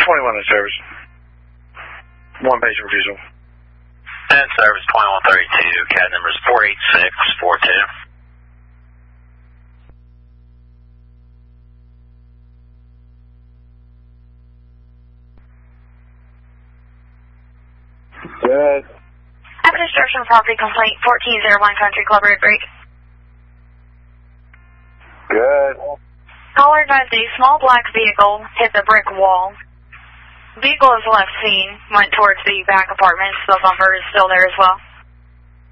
21 in service. One page refusal. And service 2132, CAD number is 48642. Good. I have a destruction property complaint, 1401 Country Club Road Break. Good. Caller advised a small black vehicle hit the brick wall. Vehicle is left seen, went towards the back apartments. The bumper is still there as well.